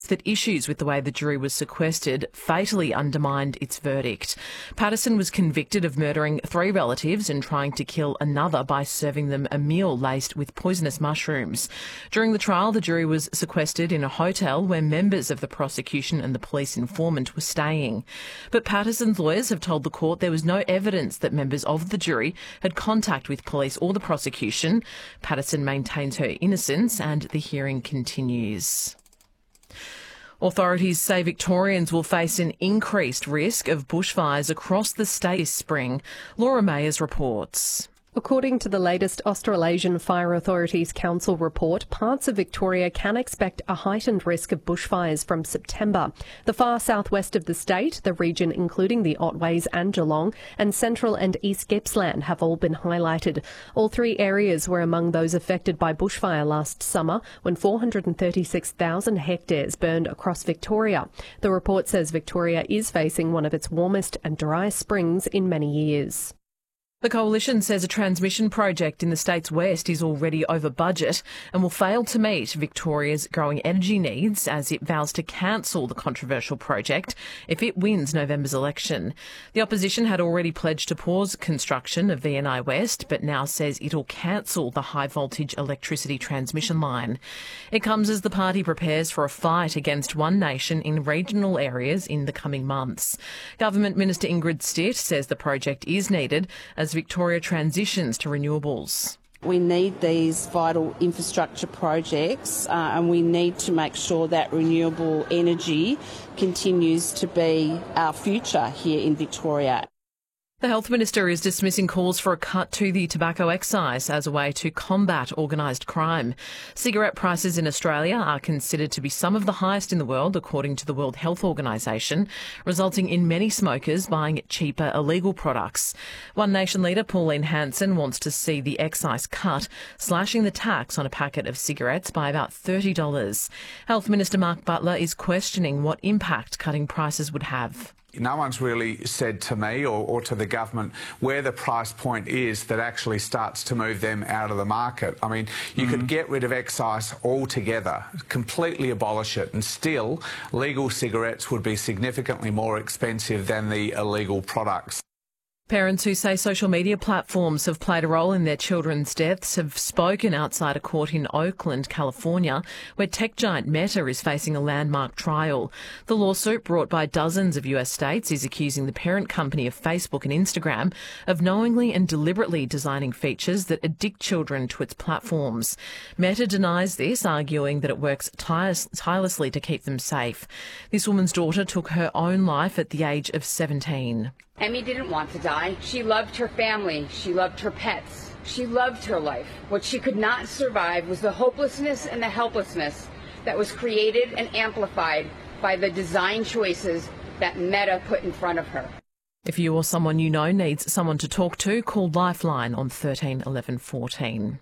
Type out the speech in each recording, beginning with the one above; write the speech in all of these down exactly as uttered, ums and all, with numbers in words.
that issues with the way the jury was sequestered fatally undermined its verdict. Patterson was convicted of murdering three relatives and trying to kill another by serving them a meal laced with poisonous mushrooms. During the trial, the jury was sequestered in a hotel where members of the prosecution and the police informant were staying. But Patterson's lawyers have told the court there was no evidence that members of the jury had contact with police or the prosecution. Patterson maintains her innocence and the hearing continues. Authorities say Victorians will face an increased risk of bushfires across the state this spring. Laura Mayers reports. According to the latest Australasian Fire Authorities Council report, parts of Victoria can expect a heightened risk of bushfires from September. The far southwest of the state, the region including the Otways and Geelong, and central and east Gippsland have all been highlighted. All three areas were among those affected by bushfire last summer, when four hundred thirty-six thousand hectares burned across Victoria. The report says Victoria is facing one of its warmest and driest springs in many years. The Coalition says a transmission project in the state's west is already over budget and will fail to meet Victoria's growing energy needs as it vows to cancel the controversial project if it wins November's election. The opposition had already pledged to pause construction of V N I West, but now says it'll cancel the high-voltage electricity transmission line. It comes as the party prepares for a fight against One Nation in regional areas in the coming months. Government Minister Ingrid Stitt says the project is needed as Victoria transitions to renewables. We need these vital infrastructure projects uh, and we need to make sure that renewable energy continues to be our future here in Victoria. The Health Minister is dismissing calls for a cut to the tobacco excise as a way to combat organised crime. Cigarette prices in Australia are considered to be some of the highest in the world, according to the World Health Organisation, resulting in many smokers buying cheaper illegal products. One Nation leader Pauline Hanson wants to see the excise cut, slashing the tax on a packet of cigarettes by about thirty dollars. Health Minister Mark Butler is questioning what impact cutting prices would have. No one's really said to me or, or to the government where the price point is that actually starts to move them out of the market. I mean, you mm-hmm. could get rid of excise altogether, completely abolish it, and still legal cigarettes would be significantly more expensive than the illegal products. Parents who say social media platforms have played a role in their children's deaths have spoken outside a court in Oakland, California, where tech giant Meta is facing a landmark trial. The lawsuit, brought by dozens of U S states, is accusing the parent company of Facebook and Instagram of knowingly and deliberately designing features that addict children to its platforms. Meta denies this, arguing that it works tires- tirelessly to keep them safe. This woman's daughter took her own life at the age of seventeen. Emmy didn't want to die. She loved her family. She loved her pets. She loved her life. What she could not survive was the hopelessness and the helplessness that was created and amplified by the design choices that Meta put in front of her. If you or someone you know needs someone to talk to, call Lifeline on thirteen eleven fourteen.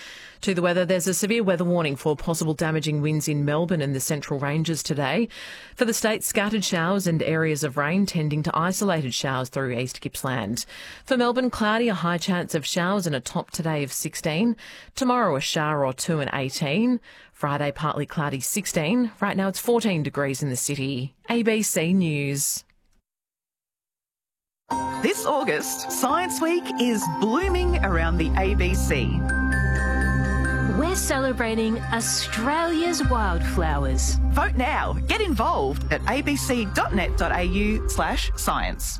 To the weather, there's a severe weather warning for possible damaging winds in Melbourne and the Central Ranges today. For the state, scattered showers and areas of rain tending to isolated showers through East Gippsland. For Melbourne, cloudy, a high chance of showers and a top today of sixteen. Tomorrow, a shower or two and eighteen. Friday, partly cloudy, sixteen. Right now, it's fourteen degrees in the city. A B C News. This August, Science Week is blooming around the A B C. We're celebrating Australia's wildflowers. Vote now. Get involved at abc.net.au slash science.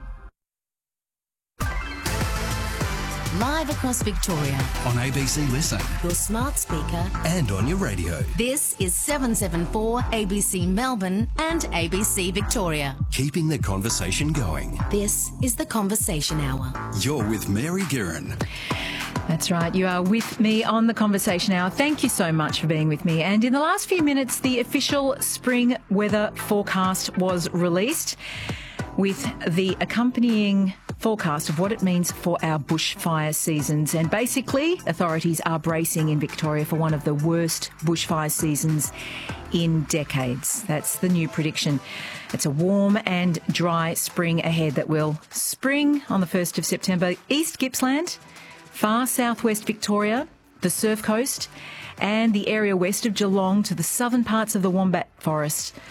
Live across Victoria. On A B C Listen. Your smart speaker. And on your radio. This is seven seven four A B C Melbourne and A B C Victoria. Keeping the conversation going. This is The Conversation Hour. You're with Mary Guerin. That's right. You are with me on The Conversation Hour. Thank you so much for being with me. And in the last few minutes, the official spring weather forecast was released with the accompanying forecast of what it means for our bushfire seasons. And basically, authorities are bracing in Victoria for one of the worst bushfire seasons in decades. That's the new prediction. It's a warm and dry spring ahead that will spring on the first of September. East Gippsland, far southwest Victoria, the Surf Coast, and the area west of Geelong to the southern parts of the Wombat Forest